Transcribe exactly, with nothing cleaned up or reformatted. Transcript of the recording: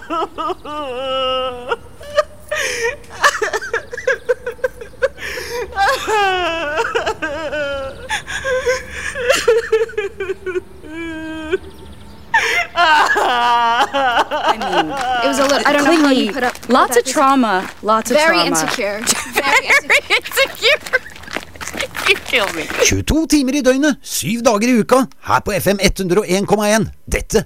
I mean, it was a little, I don't know how you put up with Lots that. of trauma. Lots of Very trauma. insecure. Very insecure. You kill me. tjueto timer i døgnet, syv dager i uka, her på F M hundre og en komma en. Dette